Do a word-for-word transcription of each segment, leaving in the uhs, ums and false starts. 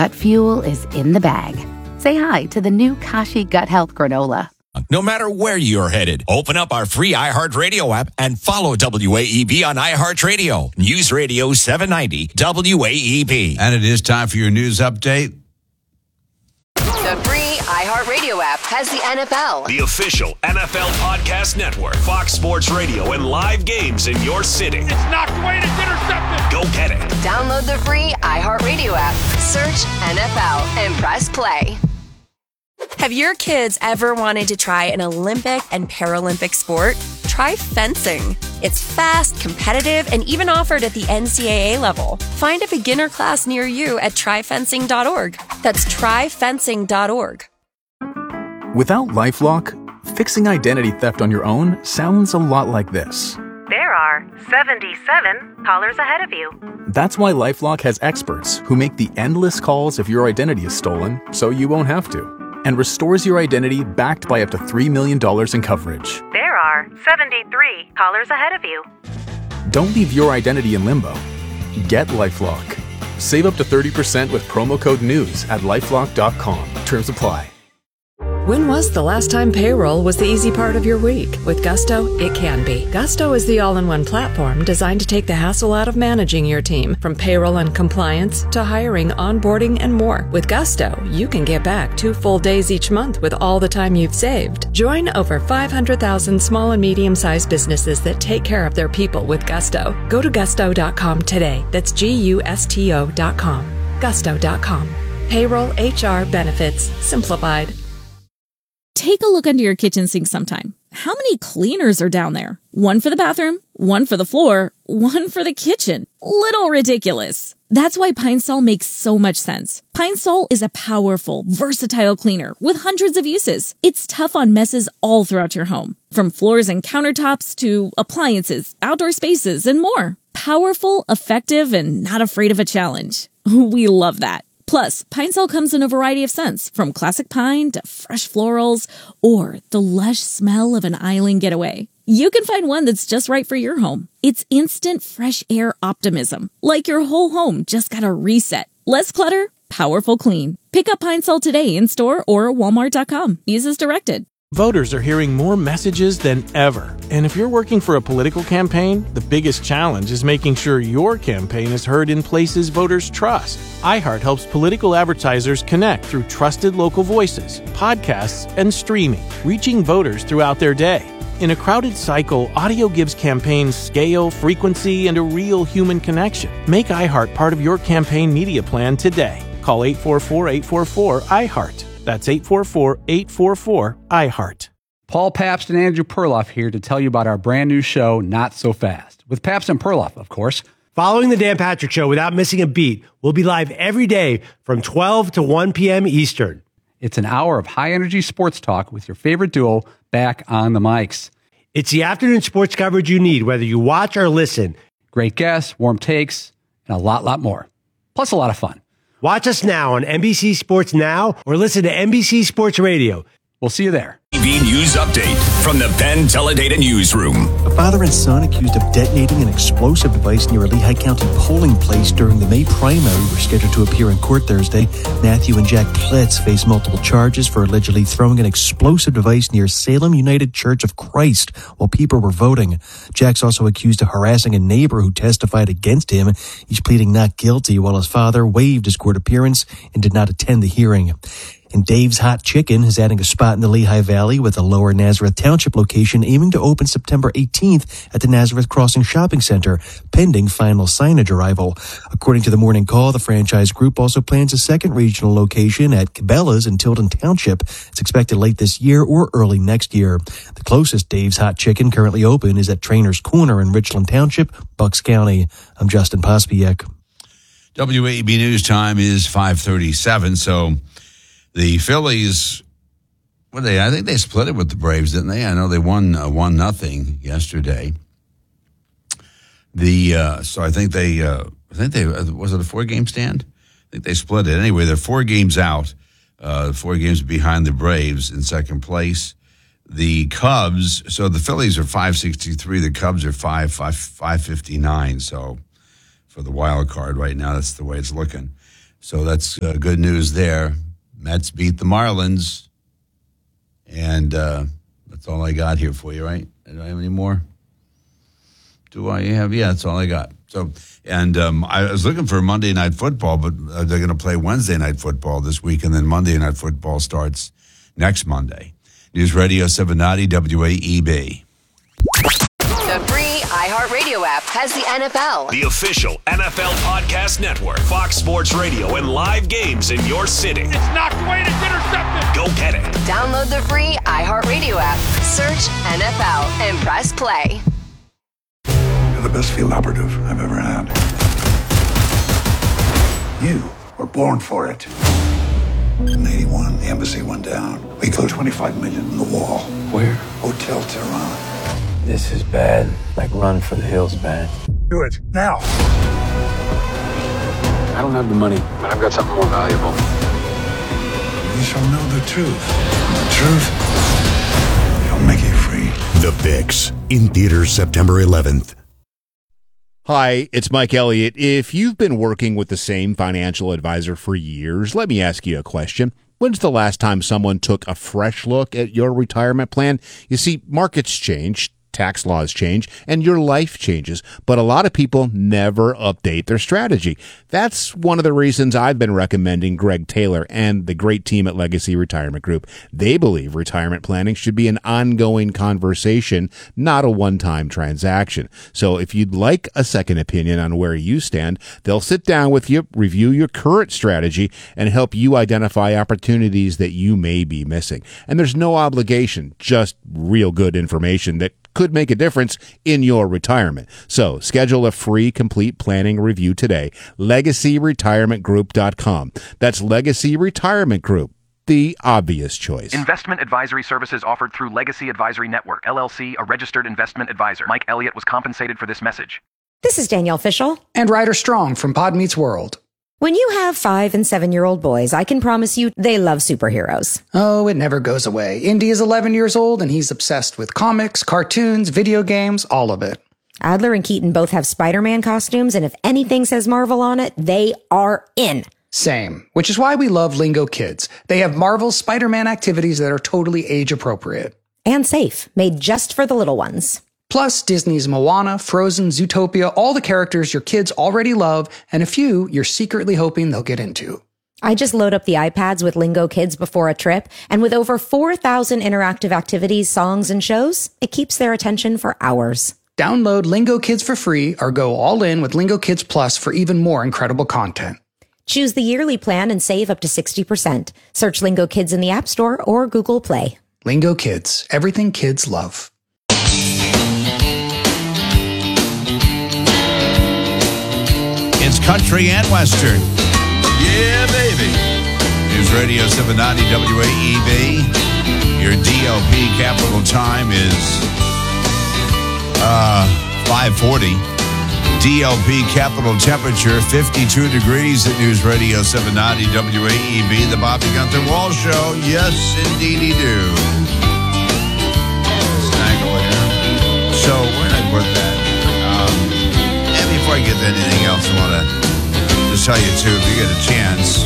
gut fuel is in the bag. Say hi to the new Kashi Gut Health Granola. No matter where you're headed, open up our free iHeartRadio app and follow W A E B on iHeartRadio. News Radio seven ninety W A E B. And it is time for your news update. The free iHeartRadio app has the N F L, the official N F L podcast network, Fox Sports Radio, and live games in your city. It's knocked away and it's intercepted. Go get it. Download the free iHeartRadio app, search N F L, and press play. Have your kids ever wanted to try an Olympic and Paralympic sport? Try fencing. It's fast, competitive, and even offered at the N C double A level. Find a beginner class near you at try fencing dot org. That's try fencing dot org. Without LifeLock, fixing identity theft on your own sounds a lot like this. There are seventy-seven callers ahead of you. That's why LifeLock has experts who make the endless calls if your identity is stolen, so you won't have to, and restores your identity backed by up to three million dollars in coverage. There are seventy-three callers ahead of you. Don't leave your identity in limbo. Get LifeLock. Save up to thirty percent with promo code NEWS at lifelock dot com. Terms apply. When was the last time payroll was the easy part of your week? With Gusto, it can be. Gusto is the all-in-one platform designed to take the hassle out of managing your team, from payroll and compliance to hiring, onboarding, and more. With Gusto, you can get back two full days each month with all the time you've saved. Join over five hundred thousand small and medium-sized businesses that take care of their people with Gusto. Go to gusto dot com today. That's G U S T O dot com. gusto dot com. Payroll, H R, benefits, simplified. Take a look under your kitchen sink sometime. How many cleaners are down there? One for the bathroom, one for the floor, one for the kitchen. Little ridiculous. That's why Pine Sol makes so much sense. Pine Sol is a powerful, versatile cleaner with hundreds of uses. It's tough on messes all throughout your home, from floors and countertops to appliances, outdoor spaces, and more. Powerful, effective, and not afraid of a challenge. We love that. Plus, Pine Sol comes in a variety of scents, from classic pine to fresh florals or the lush smell of an island getaway. You can find one that's just right for your home. It's instant fresh air optimism, like your whole home just got a reset. Less clutter, powerful clean. Pick up Pine Sol today in store or walmart dot com. Use as directed. Voters are hearing more messages than ever. And if you're working for a political campaign, the biggest challenge is making sure your campaign is heard in places voters trust. iHeart helps political advertisers connect through trusted local voices, podcasts, and streaming, reaching voters throughout their day. In a crowded cycle, audio gives campaigns scale, frequency, and a real human connection. Make iHeart part of your campaign media plan today. Call eight four four, eight four four, I heart. That's eight four four, eight four four, I heart. Paul Pabst and Andrew Perloff here to tell you about our brand new show, Not So Fast, with Pabst and Perloff, of course. Following the Dan Patrick Show without missing a beat, we'll be live every day from twelve to one p.m. Eastern. It's an hour of high-energy sports talk with your favorite duo back on the mics. It's the afternoon sports coverage you need, whether you watch or listen. Great guests, warm takes, and a lot, lot more. Plus a lot of fun. Watch us now on N B C Sports Now or listen to N B C Sports Radio. We'll see you there. T V News Update from the Penn Teledata Newsroom. A father and son accused of detonating an explosive device near a Lehigh County polling place during the May primary were scheduled to appear in court Thursday. Matthew and Jack Plitz face multiple charges for allegedly throwing an explosive device near Salem United Church of Christ while people were voting. Jack's also accused of harassing a neighbor who testified against him. He's pleading not guilty, while his father waived his court appearance and did not attend the hearing. And Dave's Hot Chicken is adding a spot in the Lehigh Valley with a Lower Nazareth Township location aiming to open September eighteenth at the Nazareth Crossing Shopping Center, pending final signage arrival. According to the Morning Call, the franchise group also plans a second regional location at Cabela's in Tilden Township. It's expected late this year or early next year. The closest Dave's Hot Chicken currently open is at Trainer's Corner in Richland Township, Bucks County. I'm Justin Pospiek. W A E B News time is five thirty-seven, so the Phillies, what they? I think they split it with the Braves, didn't they? I know they won uh, one nothing yesterday. The uh, so I think they, uh, I think they was it a four game stand? I think they split it anyway. They're four games out, uh, four games behind the Braves in second place. The Cubs, so the Phillies are five sixty three. The Cubs are five five five fifty nine. So for the wild card right now, that's the way it's looking. So that's uh, good news there. Mets beat the Marlins. And uh, that's all I got here for you, right? Do I have any more? Do I have? Yeah, that's all I got. So, and um, I was looking for Monday Night Football, but uh, they're going to play Wednesday Night Football this week, and then Monday Night Football starts next Monday. News Radio seven ninety W A E B. The free iHeartRadio app has the N F L. The official N F L podcast network, Fox Sports Radio, and live games in your city. It's knocked away, it's intercepted. Go get it. Download the free iHeartRadio app, search N F L, and press play. You're the best field operative I've ever had. You were born for it. In eighty-one, the embassy went down. We closed twenty-five million in the wall. Where? Hotel Tehran. This is bad. Like run for the hills bad. Do it, now. I don't have the money, but I've got something more valuable. You shall know the truth. And the truth shall make you free. The Fix, in theaters September eleventh. Hi, it's Mike Elliott. If you've been working with the same financial advisor for years, let me ask you a question. When's the last time someone took a fresh look at your retirement plan? You see, markets change, tax laws change, and your life changes, but a lot of people never update their strategy. That's one of the reasons I've been recommending Greg Taylor and the great team at Legacy Retirement Group. They believe retirement planning should be an ongoing conversation, not a one-time transaction. So if you'd like a second opinion on where you stand, they'll sit down with you, review your current strategy, and help you identify opportunities that you may be missing. And there's no obligation, just real good information that could make a difference in your retirement. So schedule a free complete planning review today. legacy retirement group dot com. That's Legacy Retirement Group, the obvious choice. Investment advisory services offered through Legacy Advisory Network, L L C, a registered investment advisor. Mike Elliott was compensated for this message. This is Danielle Fishel. And Ryder Strong from Pod Meets World. When you have five and seven-year-old boys, I can promise you they love superheroes. Oh, it never goes away. Indy is eleven years old, and he's obsessed with comics, cartoons, video games, all of it. Adler and Keaton both have Spider-Man costumes, and if anything says Marvel on it, they are in. Same, which is why we love Lingo Kids. They have Marvel's Spider-Man activities that are totally age-appropriate. And safe, made just for the little ones. Plus, Disney's Moana, Frozen, Zootopia, all the characters your kids already love, and a few you're secretly hoping they'll get into. I just load up the iPads with Lingo Kids before a trip, and with over four thousand interactive activities, songs, and shows, it keeps their attention for hours. Download Lingo Kids for free or go all in with Lingo Kids Plus for even more incredible content. Choose the yearly plan and save up to sixty percent. Search Lingo Kids in the App Store or Google Play. Lingo Kids, everything kids love. It's country and western. Yeah, baby. News Radio seven ninety W A E B. Your D L P capital time is uh, five forty. D L P capital temperature fifty-two degrees at News Radio seven ninety W A E B. The Bobby Gunther Wall Show. Yes, indeedy do. Snaggle here. So where did I put that? Before I get to anything else, I want to just tell you, too, if you get a chance.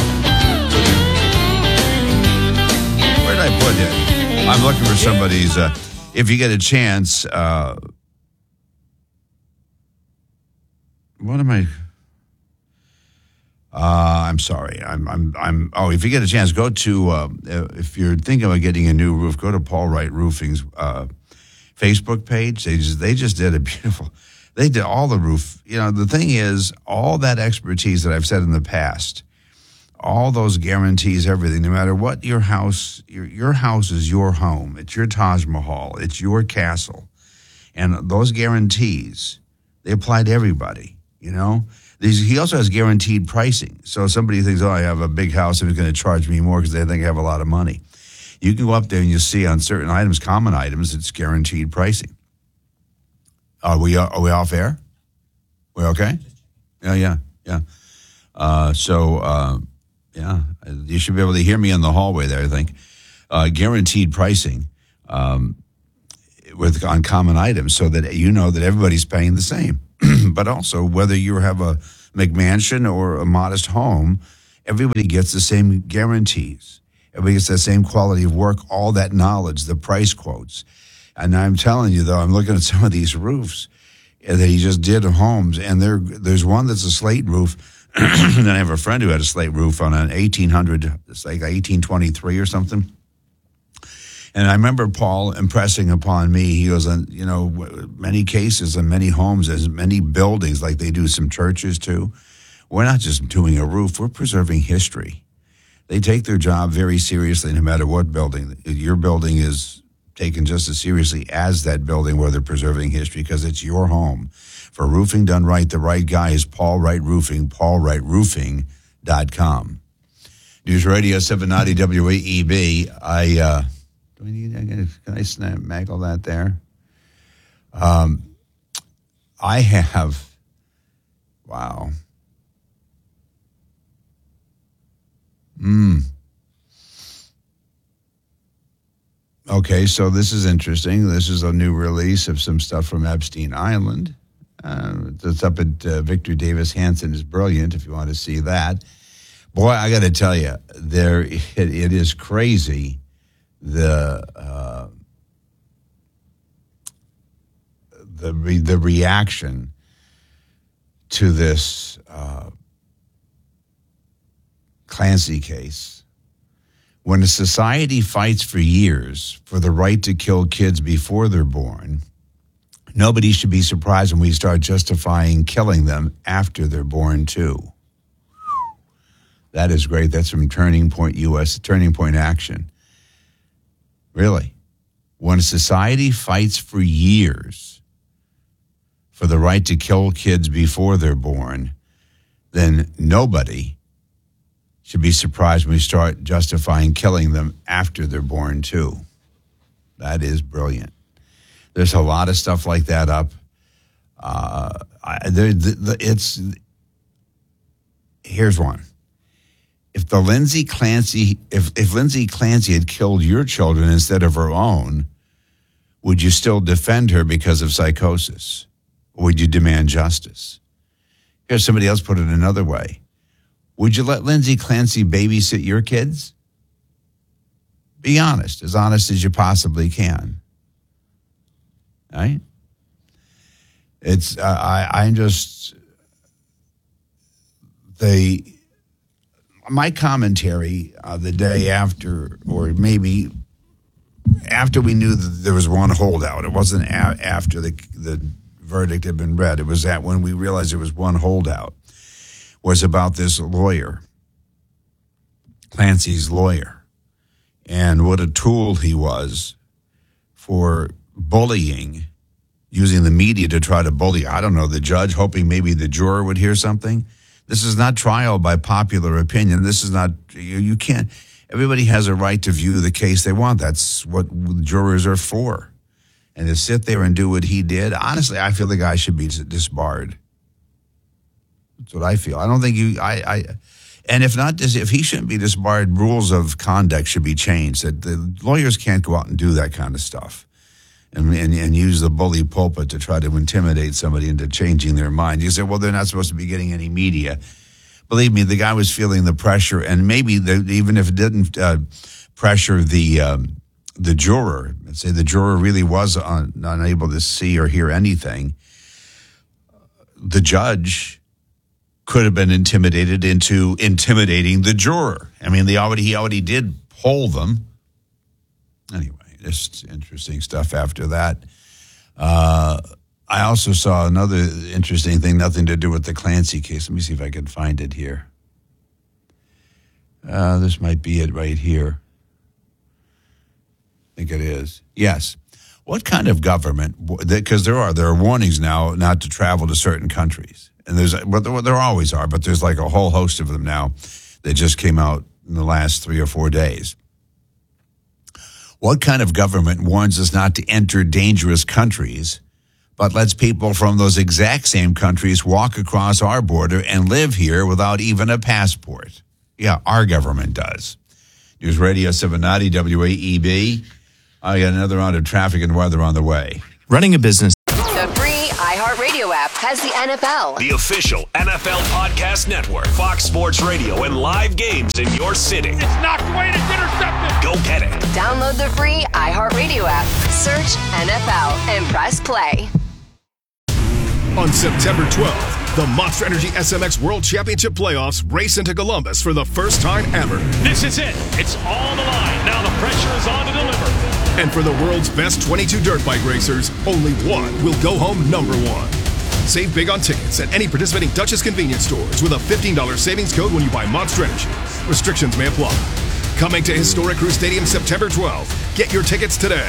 Where did I put it? I'm looking for somebody's, uh, if you get a chance, uh, what am I? Uh, I'm sorry. I'm, I'm, I'm, oh, if you get a chance, go to, uh, if you're thinking about getting a new roof, go to Paul Wright Roofing's uh, Facebook page. They just, they just did a beautiful... They did all the roof. You know, the thing is, all that expertise that I've said in the past, all those guarantees, everything, no matter what your house, your, your house is your home. It's your Taj Mahal. It's your castle. And those guarantees, they apply to everybody, you know. These, he also has guaranteed pricing. So somebody thinks, oh, I have a big house and he's going to charge me more because they think I have a lot of money. You can go up there and you see on certain items, common items, it's guaranteed pricing. Are we are we off air? We okay? Yeah, yeah, yeah. Uh, so, uh, yeah, you should be able to hear me in the hallway there, I think. Uh, guaranteed pricing um, with on common items so that you know that everybody's paying the same. But also whether you have a McMansion or a modest home, everybody gets the same guarantees. Everybody gets the same quality of work, all that knowledge, the price quotes. And I'm telling you, though, I'm looking at some of these roofs that he just did of homes, and there, there's one that's a slate roof. And I have a friend who had a slate roof on an eighteen hundred, it's like eighteen twenty-three or something. And I remember Paul impressing upon me, he goes, you know, many cases and many homes, as many buildings, like they do some churches too, we're not just doing a roof, we're preserving history. They take their job very seriously no matter what building. Your building is taken just as seriously as that building where they're preserving history because it's your home. For roofing done right, the right guy is Paul Wright Roofing, paul wright roofing dot com. News Radio seven ninety W A E B. I, uh, do we need, can I snap, maggle that there? Um, I have, wow. Hmm. Okay, so this is interesting. This is a new release of some stuff from Epstein Island. Uh, it's up at uh, Victor Davis Hanson is Brilliant, if you want to see that. Boy, I got to tell you, there it, it is crazy. The uh, the re, the reaction to this uh, Clancy case. When a society fights for years for the right to kill kids before they're born, nobody should be surprised when we start justifying killing them after they're born, too. That is great. That's from Turning Point U S, Turning Point Action. Really. When a society fights for years for the right to kill kids before they're born, then nobody should be surprised when we start justifying killing them after they're born, too. That is brilliant. There's a lot of stuff like that up. Uh, I, there, the, the, it's here's one. If the Lindsay Clancy, if, if Lindsay Clancy had killed your children instead of her own, would you still defend her because of psychosis? Or would you demand justice? Here's somebody else put it another way. Would you let Lindsay Clancy babysit your kids? Be honest, as honest as you possibly can. Right? It's, uh, I, I'm just, they, my commentary uh, the day after, or maybe after we knew that there was one holdout, it wasn't a- after the, the verdict had been read, it was that when we realized there was one holdout, was about this lawyer, Clancy's lawyer, and what a tool he was for bullying, using the media to try to bully, I don't know, the judge, hoping maybe the juror would hear something. This is not trial by popular opinion. This is not, you, you can't, everybody has a right to view the case they want. That's what jurors are for. And to sit there and do what he did, honestly, I feel the guy should be disbarred. That's what I feel. I don't think you, I, I, and if not, if he shouldn't be disbarred, rules of conduct should be changed. That the lawyers can't go out and do that kind of stuff and, and, and use the bully pulpit to try to intimidate somebody into changing their mind. You say, well, they're not supposed to be getting any media. Believe me, the guy was feeling the pressure, and maybe the, even if it didn't uh, pressure the um, the juror, let's say the juror really was un, unable to see or hear anything, the judge could have been intimidated into intimidating the juror. I mean, they already he already did poll them. Anyway, just interesting stuff after that. Uh, I also saw another interesting thing, nothing to do with the Clancy case. Let me see if I can find it here. Uh, this might be it right here. I think it is. Yes. What kind of government, because there are, there are warnings now not to travel to certain countries. And there's, well, there, there always are, but there's like a whole host of them now that just came out in the last three or four days. What kind of government warns us not to enter dangerous countries, but lets people from those exact same countries walk across our border and live here without even a passport? Yeah, our government does. News Radio seven ninety W A E B. I got another round of traffic and weather on the way. Running a business. The free iHeartRadio app has the N F L. The official N F L Podcast Network. Fox Sports Radio and live games in your city. It's knocked away. It's intercepted. Go get it. Download the free iHeartRadio app. Search N F L and press play. On September twelfth, the Monster Energy S M X World Championship Playoffs race into Columbus for the first time ever. This is it. It's on the line. Now the pressure is on to deliver. And for the world's best twenty-two dirt bike racers, only one will go home number one. Save big on tickets at any participating Dutchess convenience stores with a fifteen dollars savings code when you buy Monster Energy. Restrictions may apply. Coming to Historic Crew Stadium September twelfth. Get your tickets today.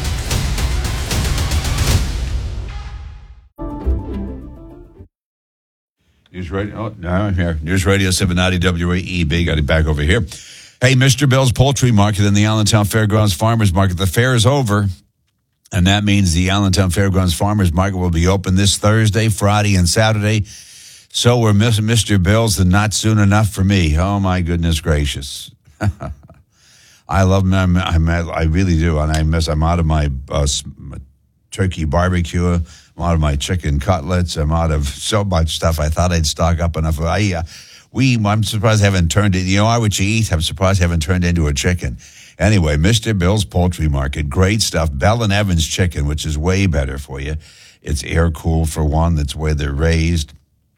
News Radio, oh, no, I'm here. News Radio seven ninety W A E B. Got it back over here. Hey, Mister Bill's Poultry Market in the Allentown Fairgrounds Farmers Market. The fair is over, and that means the Allentown Fairgrounds Farmers Market will be open this Thursday, Friday, and Saturday. So we're missing Mister Bill's and not soon enough for me. Oh, my goodness gracious. I love them. I, I really do, and I miss. I'm out of my, uh, my turkey barbecue. I'm out of my chicken cutlets. I'm out of so much stuff. I thought I'd stock up enough. I, uh, we, I'm surprised I haven't turned it. You know, I would you eat. I'm surprised I haven't turned into a chicken. Anyway, Mister Bill's Poultry Market, great stuff. Bell and Evans chicken, which is way better for you. It's air cooled for one. That's where they're raised.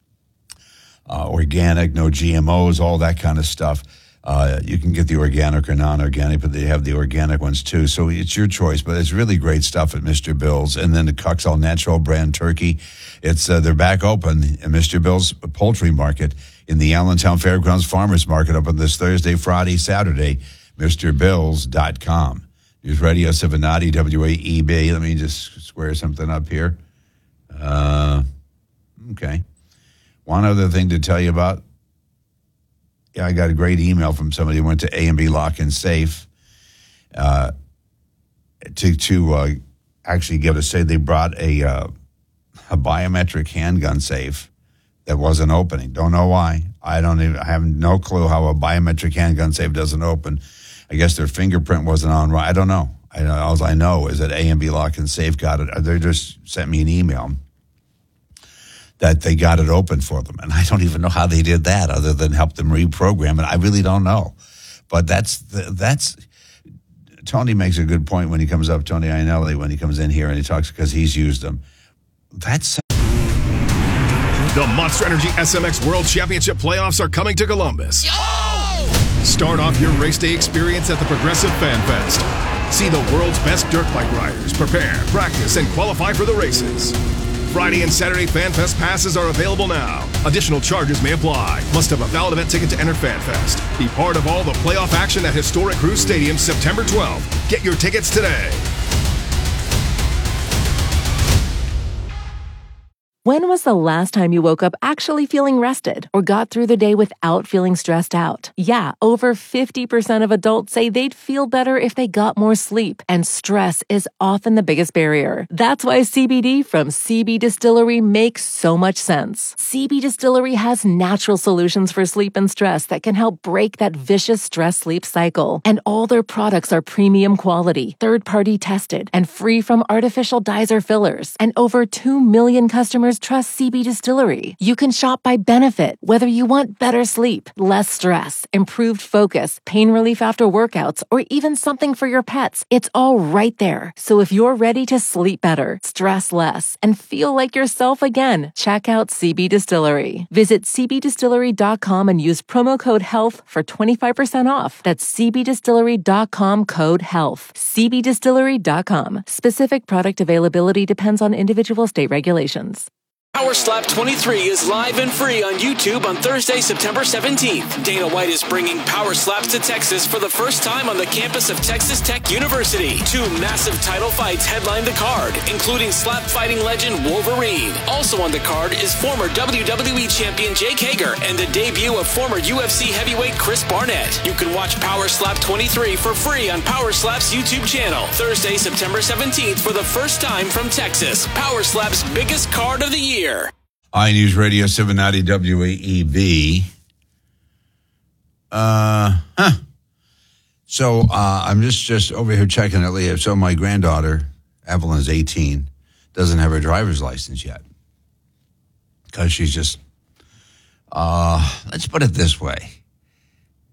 Uh, organic, no G M Os, all that kind of stuff. Uh, you can get the organic or non-organic, but they have the organic ones too. So it's your choice, but it's really great stuff at Mister Bill's. And then the Cucks All Natural brand turkey. It's uh, they're back open at Mister Bill's Poultry Market in the Allentown Fairgrounds Farmers Market open this Thursday, Friday, Saturday. Mr Bills dot com. News Radio seven ninety W A E B. Let me just square something up here. Uh, okay. One other thing to tell you about. Yeah, I got a great email from somebody who went to A and B Lock and Safe uh, to to uh, actually give us say they brought a uh, a biometric handgun safe that wasn't opening. Don't know why. I don't even. I have no clue how a biometric handgun safe doesn't open. I guess their fingerprint wasn't on right. I don't know. I all I know is that A and B Lock and Safe got it. They just sent me an email that they got it open for them. And I don't even know how they did that other than help them reprogram it. I really don't know. But that's, that's, Tony makes a good point when he comes up, Tony Iannelli, when he comes in here and he talks because he's used them. That's... The Monster Energy S M X World Championship Playoffs are coming to Columbus. Yo! Start off your race day experience at the Progressive Fan Fest. See the world's best dirt bike riders prepare, practice, and qualify for the races. Friday and Saturday Fan Fest passes are available now. Additional charges may apply. Must have a valid event ticket to enter Fan Fest. Be part of all the playoff action at Historic Crew Stadium September twelfth. Get your tickets today. When was the last time you woke up actually feeling rested or got through the day without feeling stressed out? Yeah, over fifty percent of adults say they'd feel better if they got more sleep, and stress is often the biggest barrier. That's why C B D from C B Distillery makes so much sense. C B Distillery has natural solutions for sleep and stress that can help break that vicious stress-sleep cycle. And all their products are premium quality, third-party tested, and free from artificial dyes or fillers. And over two million customers trust C B Distillery. You can shop by benefit, whether you want better sleep, less stress, improved focus, pain relief after workouts, or even something for your pets. It's all right there. So if you're ready to sleep better, stress less, and feel like yourself again, check out C B Distillery. Visit C B distillery dot com and use promo code HEALTH for twenty-five percent off. That's C B distillery dot com code HEALTH. C B distillery dot com. Specific product availability depends on individual state regulations. Power Slap twenty-three is live and free on YouTube on Thursday, September seventeenth. Dana White is bringing Power Slaps to Texas for the first time on the campus of Texas Tech University. Two massive title fights headline the card, including slap fighting legend Wolverine. Also on the card is former W W E champion Jake Hager and the debut of former U F C heavyweight Chris Barnett. You can watch Power Slap twenty-three for free on Power Slap's YouTube channel. Thursday, September seventeenth for the first time from Texas. Power Slap's biggest card of the year. iNews Radio seven ninety W A E B. Uh, huh. So uh, I'm just, just over here checking it, Leah. So my granddaughter, Evelyn's eighteen, doesn't have her driver's license yet. because she's just, uh, let's put it this way.